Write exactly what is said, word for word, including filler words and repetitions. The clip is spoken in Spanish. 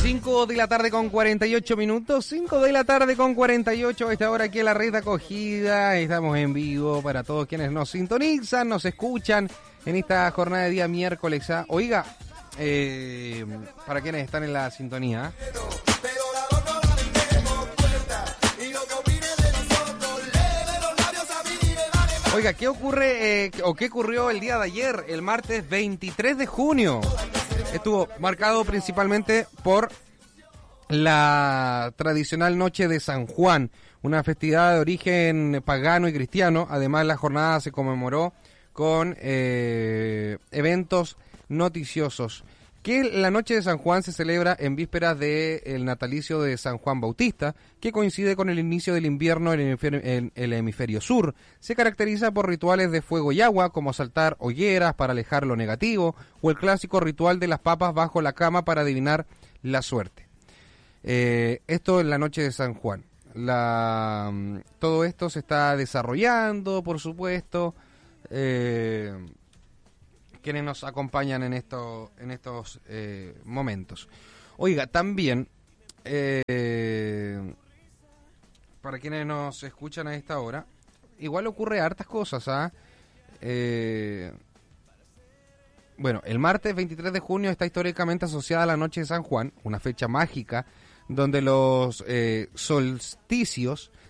cinco de la tarde con cuarenta y ocho minutos, cinco de la tarde con cuarenta y ocho, a esta hora aquí en la red acogida, estamos en vivo para todos quienes nos sintonizan, nos escuchan en esta jornada de día miércoles. ¿Ah? Oiga, eh, para quienes están en la sintonía, oiga, ¿qué ocurre eh, o qué ocurrió el día de ayer, el martes veintitrés de junio? Estuvo marcado principalmente por la tradicional noche de San Juan, una festividad de origen pagano y cristiano. Además, la jornada se conmemoró con eh, eventos noticiosos. Que la noche de San Juan se celebra en vísperas del natalicio de San Juan Bautista, que coincide con el inicio del invierno en el, hemisferio, en el hemisferio sur. Se caracteriza por rituales de fuego y agua, como saltar hogueras para alejar lo negativo, o el clásico ritual de las papas bajo la cama para adivinar la suerte. Eh, esto en la noche de San Juan. La, todo esto se está desarrollando, por supuesto. Eh, quienes nos acompañan en esto, en estos eh, momentos. Oiga, también, eh, para quienes nos escuchan a esta hora, igual ocurre hartas cosas, ¿ah? Eh, bueno, el martes veintitrés de junio está históricamente asociada a la noche de San Juan, una fecha mágica donde los eh, solsticios